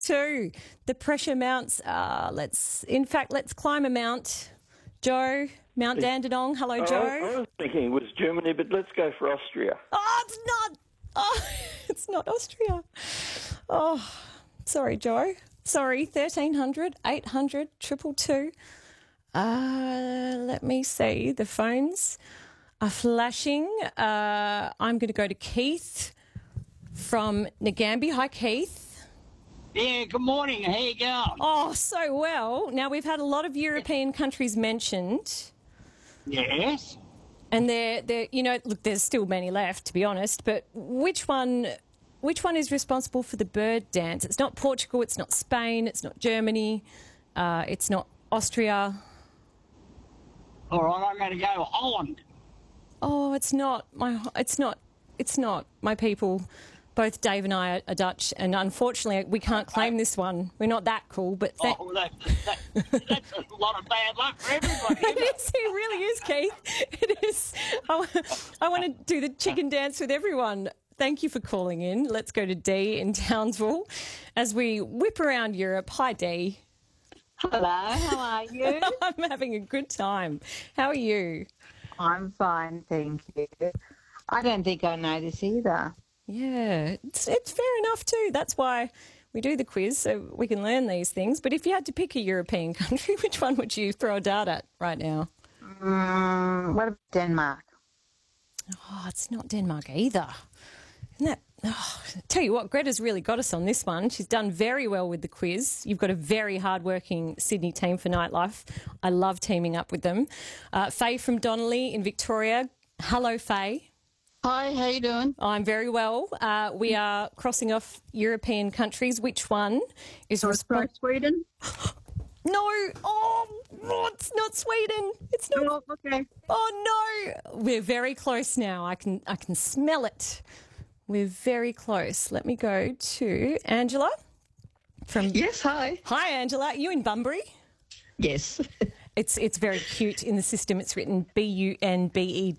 Two, the pressure mounts. Let's climb a mount. Joe, Mount Dandenong. Hello, Joe. I was thinking it was Germany, but let's go for Austria. Oh, it's not. Oh, it's not Austria. Oh, sorry, Joe. Sorry, 1300 800 222. Let me see. The phones are flashing. I'm going to go to Keith from Nagambie. Hi, Keith. Yeah, good morning. How you going? Oh, so well. Now, we've had a lot of European countries mentioned. Yes. And they're look, there's still many left, to be honest, but which one is responsible for the bird dance? It's not Portugal, it's not Spain, it's not Germany, it's not Austria. All right, I'm going to go Holland. Oh, it's not. My people. Both Dave and I are Dutch, and unfortunately we can't claim this one. We're not that cool, but... That's a lot of bad luck for everybody. It really is, Keith. It is. I want to do the chicken dance with everyone. Thank you for calling in. Let's go to Dee in Townsville as we whip around Europe. Hi, Dee. Hello, how are you? I'm having a good time. How are you? I'm fine, thank you. I don't think I know this either. Yeah, it's fair enough too. That's why we do the quiz, so we can learn these things. But if you had to pick a European country, which one would you throw a dart at right now? What about Denmark? Oh, it's not Denmark either. Isn't that... Oh, tell you what, Greta's really got us on this one. She's done very well with the quiz. You've got a very hard-working Sydney team for Nightlife. I love teaming up with them. Faye from Donnelly in Victoria. Hello, Faye. Hi, how you doing? I'm very well. We are crossing off European countries. Which one is responsible? Sweden? No. Oh, it's not Sweden. It's not. Oh, okay. Oh, no. We're very close now. I can smell it. We're very close. Let me go to Angela. Yes, hi. Hi, Angela. Are you in Bunbury? Yes. It's very cute in the system. It's written Bunberry.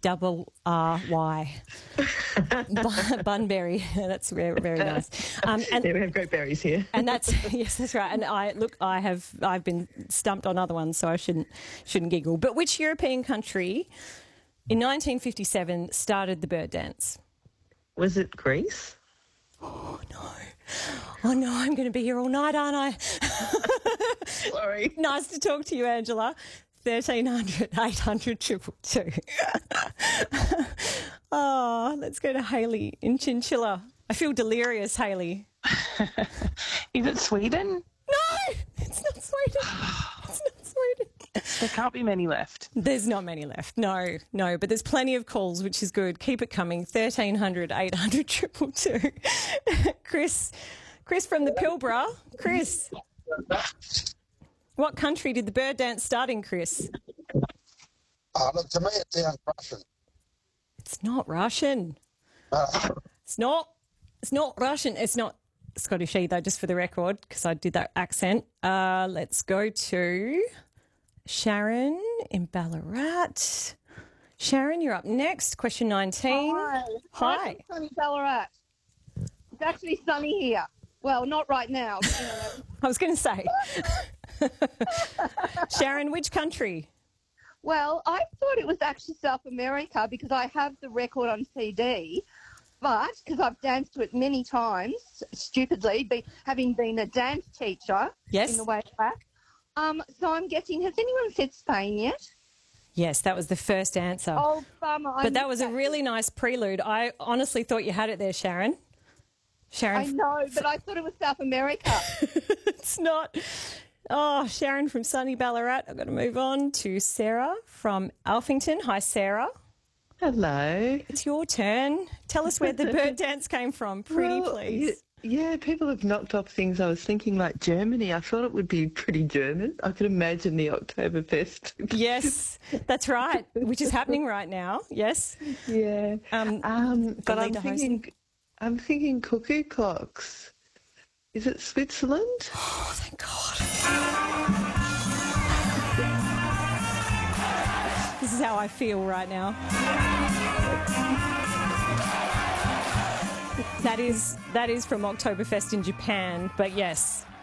Bunbury. That's very, very nice. And we have great berries here. And yes, that's right. And I've been stumped on other ones, so I shouldn't giggle. But which European country in 1957 started the bird dance? Was it Greece? Oh no, I'm going to be here all night, aren't I? Sorry. Nice to talk to you, Angela. 1300 800 222. Oh, let's go to Hayley in Chinchilla. I feel delirious, Hayley. Is it Sweden? No, it's not Sweden. It's not Sweden. There can't be many left. There's not many left. No, but there's plenty of calls, which is good. Keep it coming. 1300 800 222. Chris from the Pilbara. Chris, what country did the bird dance start in, Chris? Look, to me it sounds Russian. It's not Russian. It's not Russian. It's not Scottish either, just for the record, because I did that accent. Let's go to Sharon in Ballarat. Sharon, you're up next. Question 19. Hi. Hi. I'm sunny Ballarat. It's actually sunny here. Well, not right now. But, you know. I was going to say. Sharon, which country? Well, I thought it was actually South America because I have the record on CD, but because I've danced to it many times, stupidly, having been a dance teacher in the way back. So I'm guessing, has anyone said Spain yet? Yes, that was the first answer. Oh, bummer. But that was a really nice prelude. I honestly thought you had it there, Sharon. I know, but I thought it was South America. It's not. Oh, Sharon from sunny Ballarat. I've got to move on to Sarah from Alphington. Hi, Sarah. Hello. It's your turn. Tell us where the bird dance came from, please. Yeah, people have knocked off things. I was thinking like Germany. I thought it would be pretty German. I could imagine the Oktoberfest. Yes, that's right, which is happening right now. Yes. Yeah. But I'm thinking cuckoo clocks. Is it Switzerland? Oh, thank God. This is how I feel right now. That is from Oktoberfest in Japan, but yes.